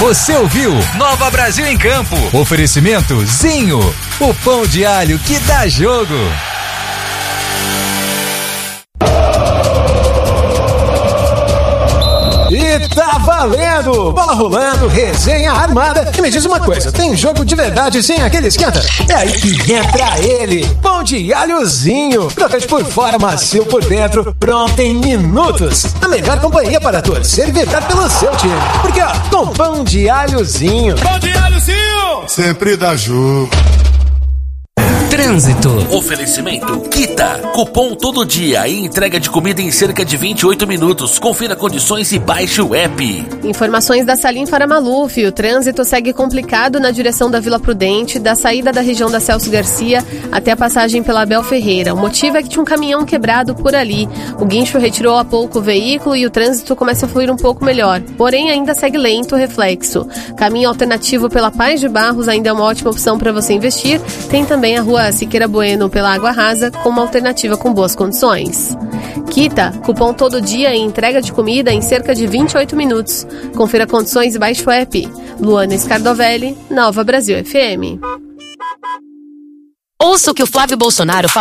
Você ouviu Nova Brasil em Campo. Oferecimento Zinho, o pão de alho que dá jogo. E tá valendo! Bola rolando, resenha armada. E me diz uma coisa, tem jogo de verdade sem aquele esquenta? É aí que entra ele, pão de alhozinho. Crocante por fora, macio por dentro, pronto em minutos. A melhor companhia para torcer e vibrar pelo seu time. Porque ó, com pão de alhozinho. Pão de alhozinho! Sempre dá jogo. Trânsito. Oferecimento Kita. Cupom todo dia e entrega de comida em cerca de 28 minutos. Confira condições e baixe o app. Informações da Salim Faramaluf. O trânsito segue complicado na direção da Vila Prudente, da saída da região da Celso Garcia até a passagem pela Abel Ferreira. O motivo é que tinha um caminhão quebrado por ali. O guincho retirou há pouco o veículo e o trânsito começa a fluir um pouco melhor. Porém, ainda segue lento o reflexo. Caminho alternativo pela Paz de Barros ainda é uma ótima opção para você investir. Tem também a rua Siqueira Bueno pela Água Rasa, com uma alternativa com boas condições. Kita, cupom todo dia e entrega de comida em cerca de 28 minutos. Confira condições e baixe o app. Luana Scardovelli, Nova Brasil FM. Ouça o que o Flávio Bolsonaro fala